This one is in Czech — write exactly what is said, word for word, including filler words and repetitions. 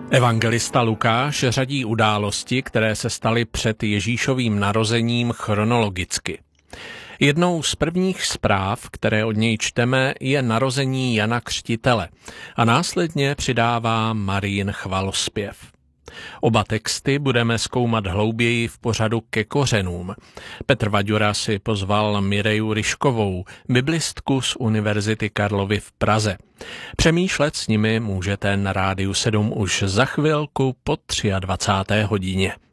Evangelista Lukáš řadí události, které se staly před Ježíšovým narozením, chronologicky. Jednou z prvních zpráv, které od něj čteme, je narození Jana Křtitele a následně přidává Marijin chvalospěv. Oba texty budeme zkoumat hlouběji v pořadu Ke kořenům. Petr Vaďura si pozval Mireju Ryškovou, biblistku z Univerzity Karlovy v Praze. Přemýšlet s nimi můžete na Rádiu sedm už za chvilku po dvacáté třetí hodině.